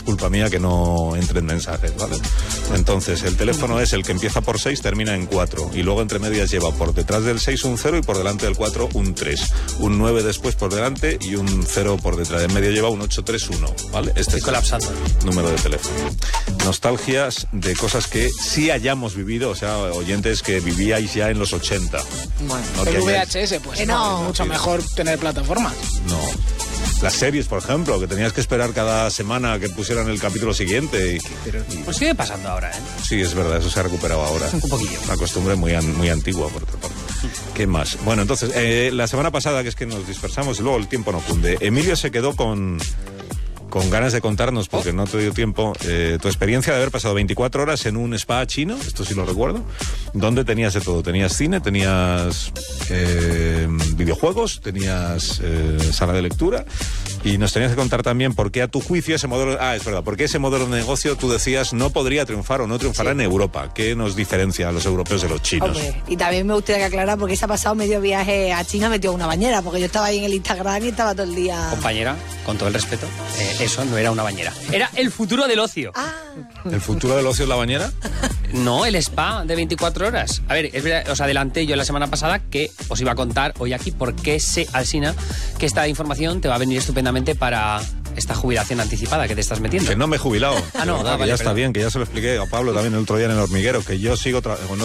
culpa mía que no entren mensajes, ¿vale? Entonces, el teléfono es el que empieza por 6, termina en 4, y luego entre medias lleva por detrás del 6 un 0 y por delante del 4 un 3, un 9 después por delante y un 0 por detrás. En medio lleva un 831, ¿vale? Este es colapsando. El número de teléfono. Nostalgias de cosas que sí hayamos vivido, o sea, oyentes que vivíais ya en los 80. Bueno, No, el que VHS, pues no, mucho mejor tener plataformas. No. Las series, por ejemplo, que tenías que esperar cada semana que pusieran el capítulo siguiente. Pues sigue pasando ahora, ¿eh? Sí, es verdad, eso se ha recuperado ahora. Un poquillo. Una costumbre muy antigua, por otra parte. ¿Qué más? Bueno, entonces, la semana pasada, que es que nos dispersamos y luego el tiempo no cunde, Emilio se quedó con ganas de contarnos, porque no te dio tiempo, tu experiencia de haber pasado 24 horas en un spa chino, esto sí lo recuerdo, donde tenías de todo. Tenías cine, tenías videojuegos, tenías sala de lectura, y nos tenías que contar también por qué a tu juicio ese modelo... es verdad, por qué ese modelo de negocio tú decías no podría triunfar o no triunfará en Europa. ¿Qué nos diferencia a los europeos de los chinos? Hombre, y también me gustaría que aclarar porque se ha pasado medio viaje a China metido en una bañera, porque yo estaba ahí en el Instagram y estaba todo el día... Compañera, con todo el respeto, eso no era una bañera. Era el futuro del ocio. ¿El futuro del ocio es la bañera? No, el spa de 24 horas. A ver, es verdad, os adelanté yo la semana pasada que os iba a contar hoy aquí por qué sé, Alsina, que esta información te va a venir estupendamente para esta jubilación anticipada que te estás metiendo. Que no me he jubilado. No, verdad, que vale, ya está bien, que ya se lo expliqué a Pablo también el otro día en el hormiguero, que yo sigo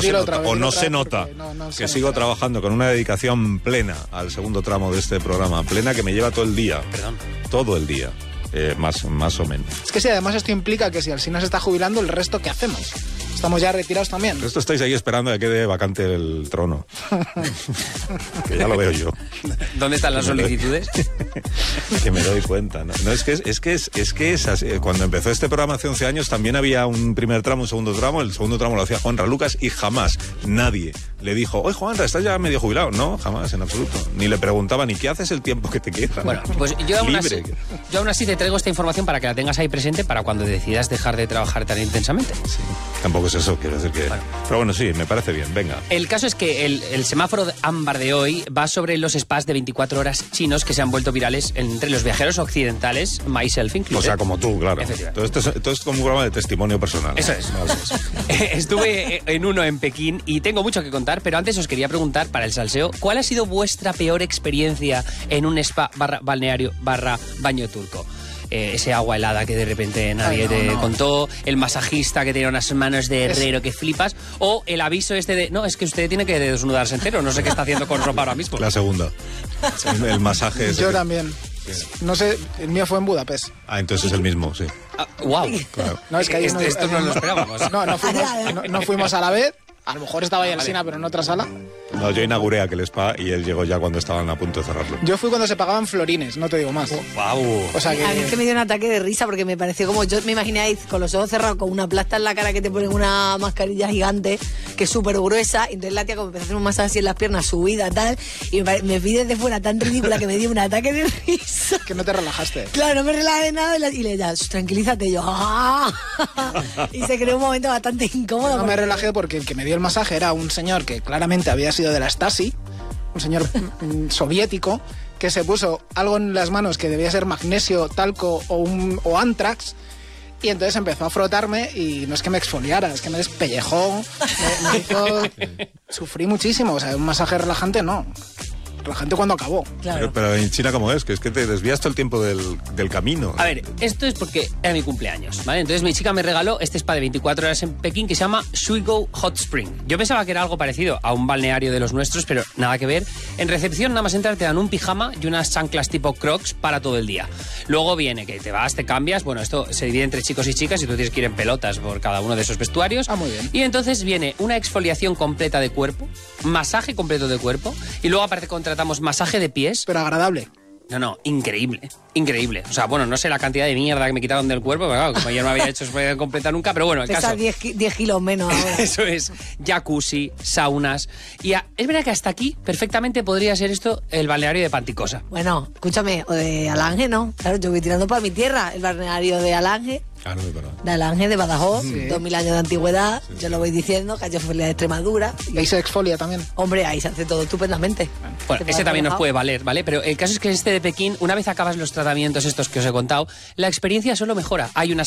sigo trabajando con una dedicación plena al segundo tramo de este programa, plena que me lleva todo el día. Perdón. Todo el día. Más o menos. Es que sí, además esto implica que si Alsina se está jubilando, ¿el resto qué hacemos? Estamos ya retirados también. Esto estáis ahí esperando a que quede vacante el trono. Que ya lo veo yo. ¿Dónde están las solicitudes? Que me doy cuenta. No, es que cuando empezó este programa hace 11 años también había un primer tramo, un segundo tramo. El segundo tramo lo hacía Juanra Lucas y jamás nadie le dijo, oye Juanra, ¿estás ya medio jubilado? No, jamás, en absoluto. Ni le preguntaba ni qué haces el tiempo que te queda. Bueno, pues yo aún así te traigo esta información para que la tengas ahí presente para cuando decidas dejar de trabajar tan intensamente. Sí, tampoco es eso, quiero decir que... Bueno. Pero bueno, sí, me parece bien, venga. El caso es que el semáforo ámbar de hoy va sobre los spas de 24 horas chinos que se han vuelto virales entre los viajeros occidentales, myself included. O sea, como tú, claro. Todo esto es como un programa de testimonio personal. Eso es. Vale. Estuve en uno en Pekín y tengo mucho que contar, pero antes os quería preguntar, para el salseo, ¿cuál ha sido vuestra peor experiencia en un spa balneario baño turco? Ese agua helada que de repente nadie te contó, el masajista que tenía unas manos de herrero que flipas, o el aviso este de, no, es que usted tiene que desnudarse entero, no sé qué está haciendo con ropa ahora mismo. La segunda. El masaje ese. Yo también. Sí. No sé, el mío fue en Budapest. Entonces es el mismo, sí. Wow. Claro. No, es que ahí esto no lo esperábamos. No fuimos a la vez. A lo mejor estaba ahí Alsina, pero en otra sala. No, yo inauguré aquel spa y él llegó ya cuando estaban a punto de cerrarlo. Yo fui cuando se pagaban florines, no te digo más. Wow. O sea que... A mí es que me dio un ataque de risa porque me pareció como... Yo me imaginé ahí con los ojos cerrados, con una plasta en la cara que te ponen una mascarilla gigante, que es súper gruesa, y entonces la tía como empezó a hacer un masaje así en las piernas, subida, tal, y me vi desde fuera tan ridícula que me dio un ataque de risa. Que no te relajaste. Claro, no me relajé de nada y le dije, tranquilízate, y yo... ¡Ah! Y se creó un momento bastante incómodo. No me relajé porque el que me dio el masaje era un señor que claramente había sido de la Stasi, un señor soviético, que se puso algo en las manos que debía ser magnesio, talco o antrax, y entonces empezó a frotarme y no es que me exfoliara, es que me despellejó, me hizo... Sufrí muchísimo, o sea, un masaje relajante no. Relajante cuando acabó. Claro. Pero en China, ¿cómo es? Que es que te desvías todo el tiempo del camino. A ver, esto es porque era mi cumpleaños, ¿vale? Entonces mi chica me regaló este spa de 24 horas en Pekín que se llama Suigo Hot Spring. Yo pensaba que era algo parecido a un balneario de los nuestros, pero nada que ver. En recepción, nada más entrar, te dan un pijama y unas chanclas tipo Crocs para todo el día. Luego viene que te vas, te cambias. Bueno, esto se divide entre chicos y chicas y tú tienes que ir en pelotas por cada uno de esos vestuarios. Muy bien. Y entonces viene una exfoliación completa de cuerpo, masaje completo de cuerpo, y luego aparte contratamos masaje de pies. Pero agradable. No, increíble. O sea, bueno, no sé la cantidad de mierda que me quitaron del cuerpo, pero claro, como yo no había hecho eso completa nunca, pero bueno, el Pesa caso... 10 kilos menos ahora. Eso es, jacuzzi, saunas... Y es verdad que hasta aquí perfectamente podría ser esto el balneario de Panticosa. Bueno, escúchame, o de Alange, ¿no? Claro, yo voy tirando para mi tierra, el balneario de Alange. Ah, no, perdón. De Alange, de Badajoz, 2000 años de antigüedad, yo lo voy diciendo, que hay exfolia de Extremadura. Y ahí se exfolia también. Hombre, ahí se hace todo estupendamente. Bueno, ese también nos puede valer, ¿vale? Pero el caso es que este de Pekín, una vez acabas los tratamientos estos que os he contado, la experiencia solo mejora. Hay una